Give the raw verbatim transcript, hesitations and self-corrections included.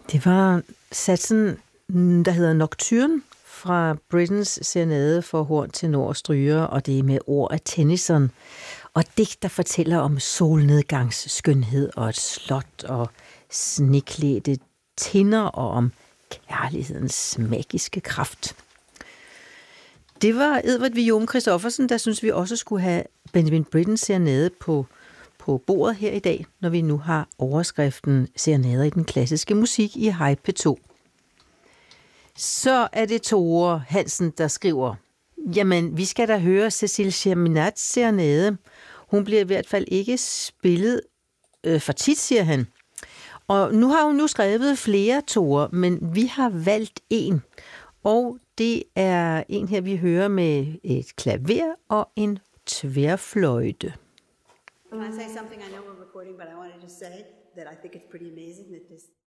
Det var satsen, der hedder Nocturne fra Britens Serenade for horn, tenor og stryger, og det er med ord af Tennyson. Og digt, der fortæller om solnedgangs skønhed og et slot og sneklædte tinder og om kærlighedens magiske kraft. Det var Edvard Vium Christoffersen, der synes vi også skulle have Benjamin Brittens Serenade på, på bordet her i dag, når vi nu har overskriften Serenader i den klassiske musik i Hej P to. Så er det Tore Hansen, der skriver, jamen, vi skal da høre Cécile Cheminats Serenade. Hun bliver i hvert fald ikke spillet øh, for tit, siger han. Og nu har hun nu skrevet flere Tore, men vi har valgt en. Og det er en her, vi hører med et klaver og en tværfløjte. I want to say something. I know we're recording, but I wanted to say that I think it's pretty amazing that this